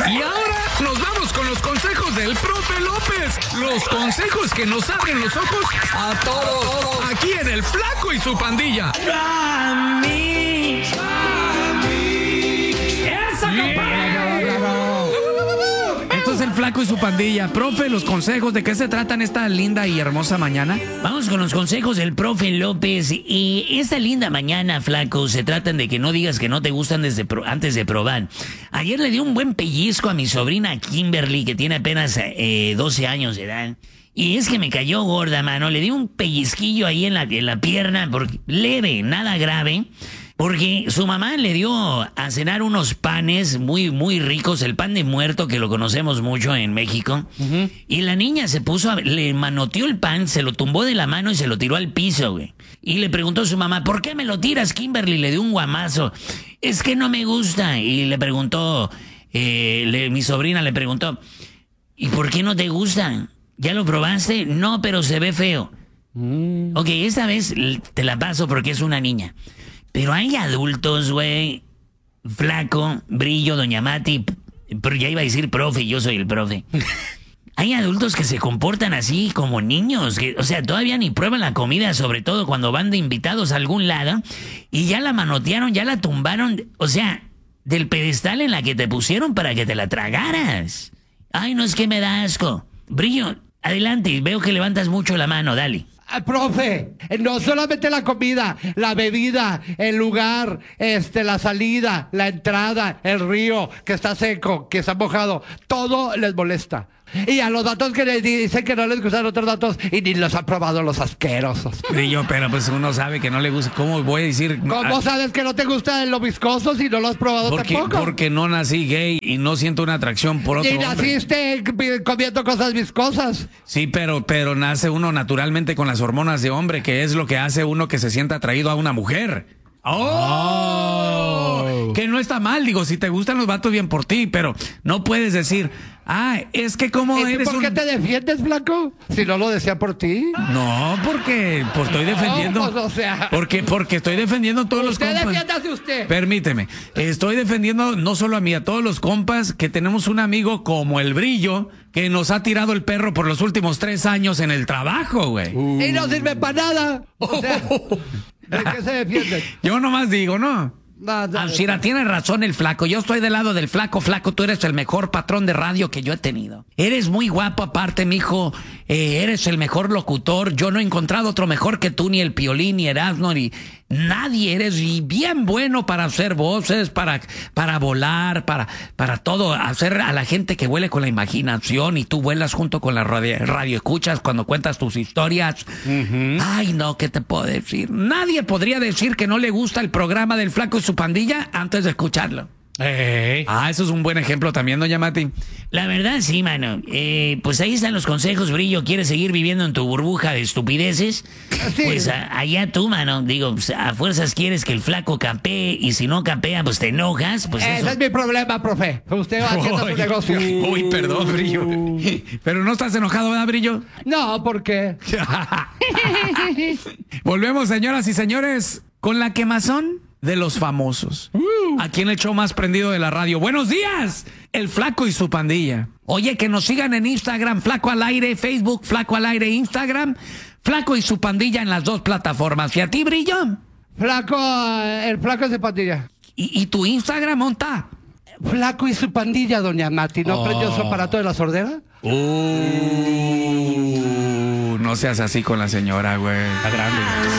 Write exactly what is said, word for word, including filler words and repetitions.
Y ahora nos vamos con los consejos del profe López. Los consejos que nos abren los ojos a todos. Aquí en El Flaco y su Pandilla. Esto es El Flaco y su Pandilla. Profe, los consejos, ¿de qué se tratan esta linda y hermosa mañana? Vamos con los consejos del profe López. Y esta linda mañana, Flaco, se tratan de que no digas que no te gustan desde pro- antes de probar. Ayer le di un buen pellizco a mi sobrina Kimberly, que tiene apenas eh, doce años de edad. Y es que me cayó gorda, mano. Le di un pellizquillo ahí en la, en la pierna, porque, leve, nada grave. Porque su mamá le dio a cenar unos panes muy, muy ricos, el pan de muerto, que lo conocemos mucho en México. Uh-huh. Y la niña se puso, a, le manoteó el pan, se lo tumbó de la mano y se lo tiró al piso, güey. Y le preguntó a su mamá, ¿por qué me lo tiras, Kimberly? Le dio un guamazo. Es que no me gusta. Y le preguntó, eh, le, mi sobrina le preguntó, ¿y por qué no te gusta? ¿Ya lo probaste? No, pero se ve feo. Mm. Ok, esta vez te la paso porque es una niña. Pero hay adultos, güey, Flaco, Brillo, Doña Mati, pero ya iba a decir profe, yo soy el profe. Hay adultos que se comportan así como niños, que, o sea, todavía ni prueban la comida, sobre todo cuando van de invitados a algún lado, y ya la manotearon, ya la tumbaron, o sea, del pedestal en la que te pusieron para que te la tragaras. Ay, no, es que me da asco. Brillo, adelante, veo que levantas mucho la mano, dale. Ah, profe, no solamente la comida, la bebida, el lugar, este, la salida, la entrada, el río que está seco, que está mojado, todo les molesta. Y a los datos que les dicen que no les gustan otros datos y ni los han probado los asquerosos. Brillo, pero pues uno sabe que no le gusta. ¿Cómo voy a decir? ¿Cómo ah, sabes que no te gusta lo viscoso si no lo has probado porque, tampoco? Porque no nací gay y no siento una atracción por otro Y hombre. naciste comiendo cosas viscosas. Sí, pero, pero nace uno naturalmente con las hormonas de hombre, que es lo que hace uno que se sienta atraído a una mujer. ¡Oh! oh. Que no está mal, digo, si te gustan los vatos, bien por ti, pero no puedes decir, ah, es que como ¿Y eres por qué un... te defiendes, Flaco? Si no lo decía por ti. No, porque pues, estoy defendiendo... No, pues, o sea... Porque, porque estoy defendiendo a todos los compas. Usted defiéndase usted. Permíteme, estoy defendiendo no solo a mí, a todos los compas, que tenemos un amigo como el Brillo, que nos ha tirado el perro por los últimos tres años en el trabajo, güey. Uh. Y no sirve para nada. O sea, ¿de qué se defiende? Yo nomás digo, ¿no? No, no, Alcira, tiene razón el Flaco. Yo estoy del lado del Flaco. Flaco, tú eres el mejor patrón de radio que yo he tenido. Eres muy guapo aparte, mijo. Eh, eres el mejor locutor. Yo no he encontrado otro mejor que tú, ni el Piolín, ni Erasmo, ni nadie. Eres y bien bueno para hacer voces, para, para volar, para, para todo. Hacer a la gente que vuele con la imaginación y tú vuelas junto con la radio, radio escuchas cuando cuentas tus historias. Uh-huh. Ay, no, ¿qué te puedo decir? Nadie podría decir que no le gusta el programa del Flaco y su Pandilla antes de escucharlo. Hey. Ah, eso es un buen ejemplo también, doña Mati. La verdad, sí, mano. Eh, pues ahí están los consejos, Brillo. ¿Quieres seguir viviendo en tu burbuja de estupideces? Sí. Pues a, allá tú, mano. Digo, pues, a fuerzas quieres que el Flaco campee y si no campea, pues te enojas. Pues Ese eso. es mi problema, profe. Usted va haciendo su negocio. Uy, perdón, Brillo. Pero no estás enojado, ¿verdad, Brillo? No, ¿por qué? Volvemos, señoras y señores, con la quemazón de los famosos. Uh. Aquí en el show más prendido de la radio. ¡Buenos días! El Flaco y su Pandilla. Oye, que nos sigan en Instagram, Flaco al Aire, Facebook, Flaco al Aire, Instagram, Flaco y su Pandilla en las dos plataformas. ¿Y a ti, Brillo? Flaco, el Flaco es de Pandilla. ¿Y, y tu Instagram, monta? Flaco y su Pandilla, doña Mati. ¿No oh. prendió su aparato de la sordera? Uh, no seas así con la señora, güey. Está grande.